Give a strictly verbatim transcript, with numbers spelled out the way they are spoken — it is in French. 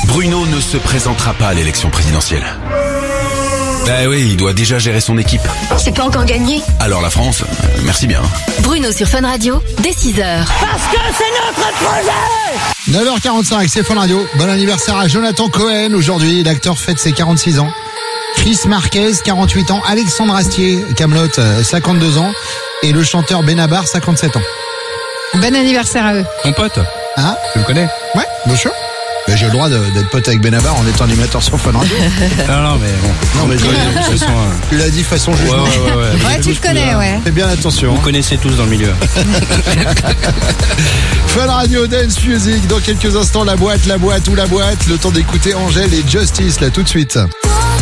Bruno ne se présentera pas à l'élection présidentielle. Bah oui, il doit déjà gérer son équipe. C'est pas encore gagné. Alors la France, euh, merci bien. Bruno sur Fun Radio, dès six heures. Parce que c'est notre projet. neuf heures quarante-cinq, c'est Fun Radio. Bon anniversaire à Jonathan Cohen. Aujourd'hui, l'acteur fête ses quarante-six ans. Chris Marquez, quarante-huit ans. Alexandre Astier, Kaamelott, cinquante-deux ans. Et le chanteur Benabar, cinquante-sept ans. Bon anniversaire à eux. Ton pote, Hein? tu le connais? Ouais, bien sûr. Mais j'ai le droit de- d'être pote avec Benabar en étant animateur sur Fun Radio. Non, non, mais bon. Non, mais de toute façon, euh, Tu l'as dit façon ouais, jugement. ouais, ouais, ouais. Ouais, tu le connais, ouais. Fais bien attention. Vous connaissez tous dans le milieu. Fun Radio Dance Music. Dans quelques instants, la boîte, la boîte ou la boîte. Le temps d'écouter Angèle et Justice, là, tout de suite.